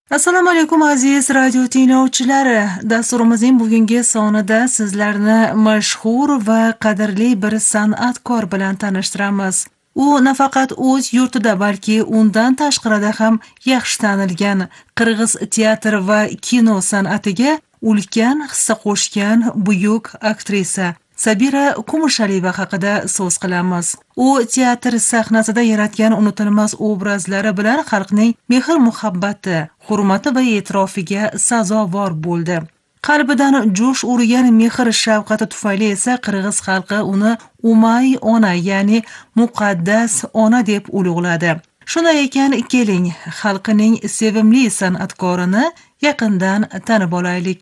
Assalomu alaykum aziz radio tinglovchilari. Dasturimizning bugungi sonida sizlarni mashhur va qadrli bir san'atkor bilan tanishtiramiz. U nafaqat o'z yurtida, balki undan tashqarida ham yaxshi tanilgan qirg'iz teatr va kino san'atiga ulkan hissa qo'shgan buyuk aktrisa Sabira Kumushaliyeva haqida so'z qilamiz. U teatr sahnasida yaratgan unutilmas obrazlari bilan xalqning mehr-muhabbati, hurmati va e'tirofiga sazovor bo'ldi. Qalbidan jo'sh urgan mehr-shafqati tufayli esa qirg'iz xalqi uni Umay ona, ya'ni muqaddas ona deb ulug'ladi. Shunday ekan, keling, xalqining sevimli san'atkorini yaqindan tanib olaylik.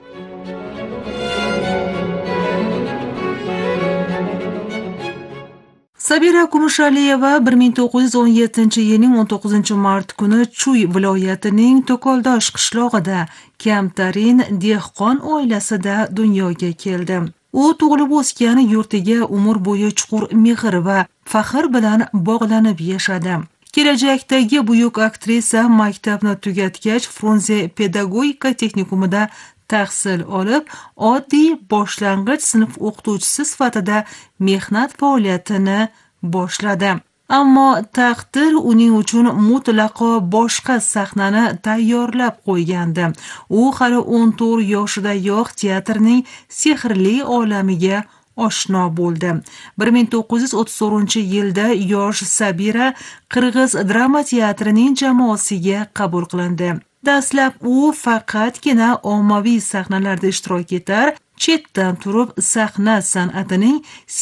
Sabira Kumushaliyeva 1917-yilning 19-mart kuni Chuy viloyatining To'koldosh qishlog'ida kamtarin dehqon oilasida dunyoga keldi. U tug'ilib o'sgan yurtiga umr bo'yi chuqur mehr va faxr bilan bog'lanib yashadi. Kelajakdagi buyuk aktrisa maktabni tugatgach, Frunze pedagogika texnikumida tahsil olib, oddiy boshlang'ich sinf o'qituvchisi sifatida mehnat faoliyatini boshladi. Ammo taqdir uning uchun mutlaqo boshqa sahnani tayyorlab qo'ygandi. U hali 14 yoshidayoq teatrning sehrli olamiga oshno bo'ldi. 1934-yilda yosh Sabira Qirg'iz drama teatrining jamoasiga qabul qilindi. Dastlab u faqatgina ommaviy sahnalarda ishtirok etar, chetdan turib sahna san'atining